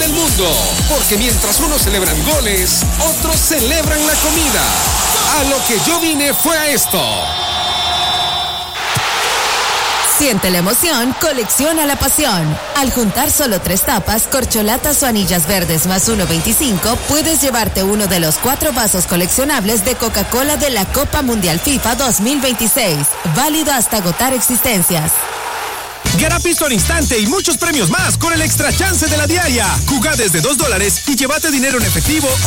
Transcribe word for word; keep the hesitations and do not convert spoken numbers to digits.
del mundo. Porque mientras unos celebran goles, otros celebran la comida. A lo que yo vine fue a esto. Siente la emoción, colecciona la pasión. Al juntar solo tres tapas, corcholatas o anillas verdes más uno veinticinco, puedes llevarte uno de los cuatro vasos coleccionables de Coca-Cola de la Copa Mundial FIFA dos mil veintiséis. Válido hasta agotar existencias. Gana pisto al instante y muchos premios más con el extra chance de la diaria. Jugá desde dos dólares y llévate dinero en efectivo